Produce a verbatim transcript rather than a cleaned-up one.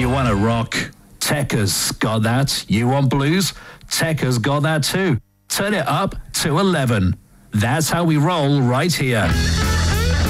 You want to rock? Tekka's got that. You want blues? Tekka's got that too. Turn it up to eleven. That's how we roll right here.